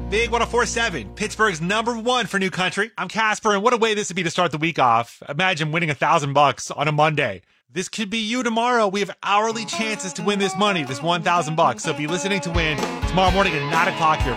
Big 104.7, Pittsburgh's #1 for new country. I'm Casper, and what a way this would be to start the week off. Imagine winning $1,000 on a Monday. This could be you tomorrow. We have hourly chances to win this money, this $1,000. So be listening to win tomorrow morning at 9 o'clock here,